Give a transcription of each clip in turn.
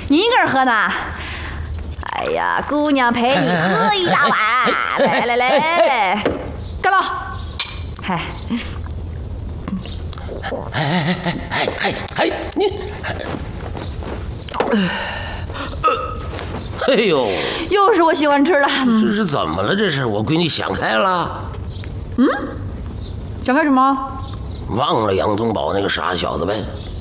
你一个人喝呢？哎呀，姑娘陪你喝一大碗，来，干了！嗨， 你，哎呦， 又是我喜欢吃的。 这是怎么了？这是我闺女想开了。 想干什么？ 忘了杨宗保那个傻小子呗。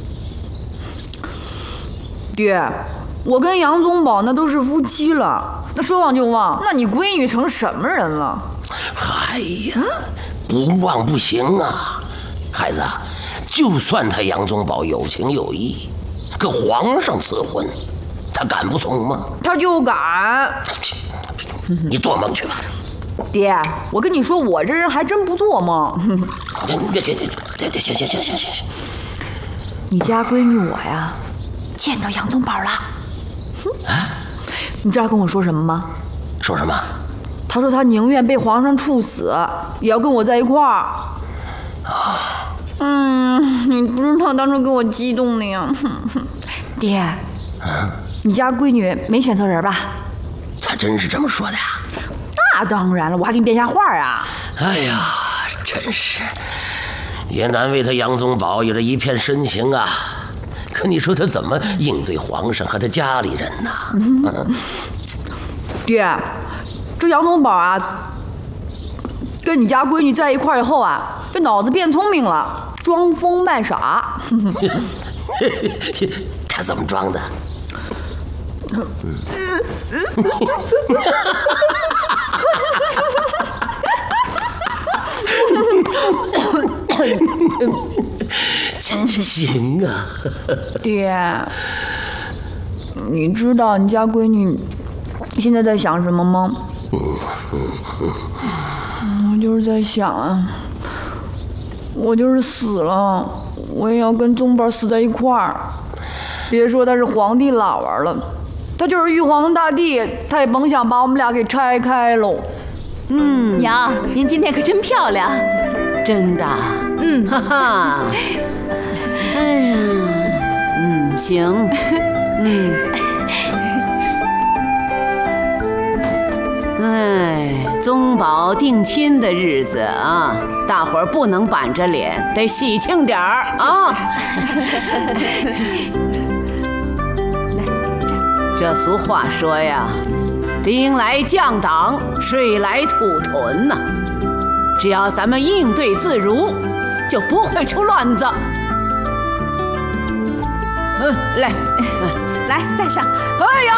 爹，我跟杨宗保那都是夫妻了，那说忘就忘。那你闺女成什么人了？ 哎呀，不忘不行啊，孩子，就算他杨宗保有情有义，可皇上赐婚，他敢不从吗？ 他就敢。 你做梦去吧。 爹，我跟你说，我这人还真不做梦。 行， 你家闺女我呀，见到杨宗保了。你知道跟我说什么吗？ 说什么？ 他说他宁愿被皇上处死，也要跟我在一块儿。你不知道当初给我激动的呀。爹，你家闺女没选错人吧？ 他真是这么说的呀？ 那当然了，我还给你编下话啊。 哎呀，真是，也难为他杨宗保有着一片深情啊。可你说他怎么应对皇上和他家里人呢？ 爹，这杨宗保啊，跟你家闺女在一块儿以后啊，这脑子变聪明了，装疯卖傻。 他怎么装的？真是行啊！ 爹，你知道你家闺女现在在想什么吗？我就是在想啊，我就是死了，我也要跟宗保死在一块儿。别说他是皇帝老儿了，他就是玉皇大帝，他也甭想把我们俩给拆开喽。 娘，您今天可真漂亮。 真的，哈哈，哎呀，行，哎，宗保定亲的日子啊，大伙儿不能板着脸，得喜庆点儿啊。这俗话说呀，兵来将挡，水来土屯呐。只要咱们应对自如，就不会出乱子。来， 来，带上。 哎呀！